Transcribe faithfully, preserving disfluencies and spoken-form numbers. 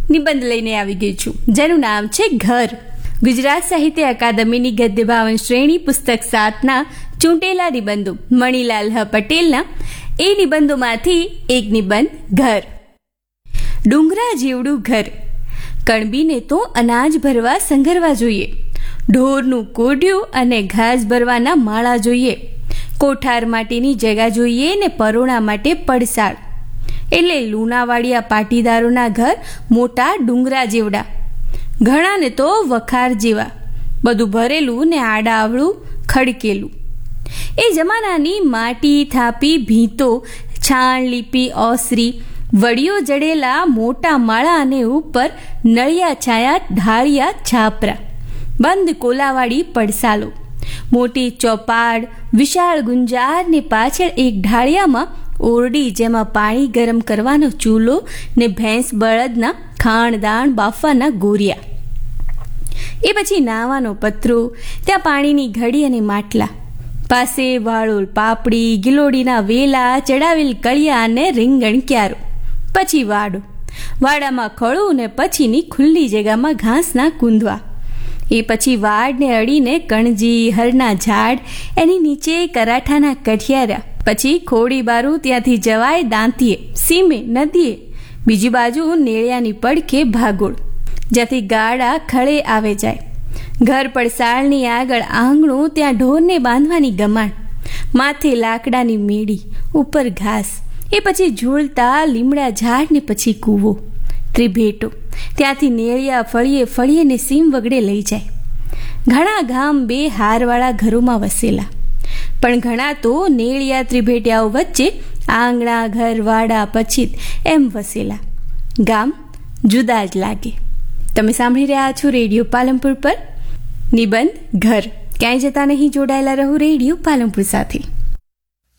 નિબંધ લઈને આવી ગઈ છું, જેનું નામ છે ઘર. ગુજરાત સાહિત્ય અકાદમીની ગદ્ય ભાવન શ્રેણી પુસ્તક સાતના ચૂંટેલા નિબંધો મણિલાલ હ પટેલના એ નિબંધોમાંથી એક નિબંધ ઘર. ડુંગરા જેવડું ઘર, કણબીને તો અનાજ ભરવા સંઘરવા જોઈએ, ઢોરનું કોઢિયું અને ઘાસ ભરવાના માળા જોઈએ, કોઠાર માટેની જગા જોઈએ ને પરોણા માટે પડસાળ. એટલે લુણાવાડિયા પાટીદારોના ઘર મોટા ડુંગરા જેવડા, ઘણાને તો વખાર જેવા, બધું ભરેલું ને આડાવળું ખડકેલું. એ જમાનાની માટી થાપી ભીંતો, છાણ લીપી ઓસરી, વડીઓ જડેલા મોટા માળા અને ઉપર નળિયા છાયા ઢાળિયા છાપરા, બંધ કોલાવાળી પડસાલો, મોટી ચોપાડ, વિશાળ ગુંજાર ને પાછળ એક ઢાળિયામાં ઓરડી, જેમાં પાણી ગરમ કરવાનો ચૂલો ને ભેંસ બળદના ખાણદાણ બાફવાના ગોરિયા. એ પછી નાવાનો પતરો, ત્યાં પાણીની ઘડી અને માટલા, પાસે વાળોલ પાપડી, ગિલોડીના વેલા, ચડાવેલ કળિયા અને રીંગણ ક્યારો. પછી વાડો, વાડામાં ખળું ને પછીની ખુલ્લી જગ્યામાં ઘાસના કૂંદવા. એ પછી વાડને અડીને કણજી, હરના ઝાડ, એની નીચે કરાઠાના કઠિયારા. પછી ખોડી બારું, ત્યાંથી જવાય દાંતીએ, સીમે, નદીએ. બીજી બાજુ નેળિયાની પડખે ભાગોળ, જ્યાંથી ગાડા ખળે આવે જાય. ઘર પડસાળની આગળ આંગણું, ત્યાં ઢોરને બાંધવાની ગમાણ, માથે લાકડાની મેળી, ઉપર ઘાસ. એ પછી ઝૂલતા લીમડા ઝાડ ને પછી કૂવો, ત્રિભેટો, ત્યાંથી નેળિયા ફળીએ ફળીએ ને સીમ વગડે લઈ જાય. ઘણા ગામ બે હારવાળા ઘરોમાં વસેલા, પણ ઘણા તો નેળિયા ત્રિભેટિયાઓ વચ્ચે આંગણા, ઘર, વાડા, પછીત એમ વસેલા. ગામ જુદા જ લાગે. તમે સાંભળી રહ્યા છો રેડિયો પાલનપુર પર નિબંધ ઘર. ક્યાંય જતા નહીં, જોડાયેલા રહો રેડિયો પાલનપુર સાથે.